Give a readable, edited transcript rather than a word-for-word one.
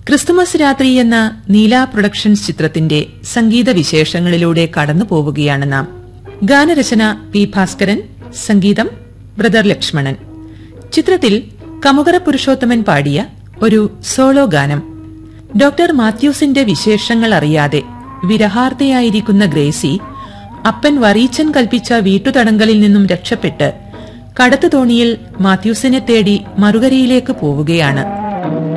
Christmas രാത്രി എന്ന നീല പ്രൊഡക്ഷൻസ് ചിത്രത്തിന്റെ സംഗീത വിശേഷങ്ങളിലൂടെ കടന്നു പോവുകയാണ് നാം. ഗാനരചന പി ഭാസ്കരൻ, സംഗീതം ബ്രദർ ലക്ഷ്മണൻ. ചിത്രത്തിൽ കമുകറ പുരുഷോത്തമൻ പാടിയ ഒരു സോളോ ഗാനം. ഡോക്ടർ മാത്യൂസിന്റെ വിശേഷങ്ങൾ അറിയാതെ വിരഹാർത്തയായിരിക്കുന്ന ഗ്രേസി അപ്പൻ വറീച്ചൻ കൽപ്പിച്ച വീട്ടുതടങ്കലിൽ നിന്നും രക്ഷപ്പെട്ട് കടത്തുതോണിയിൽ മാത്യൂസിനെ തേടി മറുകരയിലേക്ക് പോവുകയാണ്.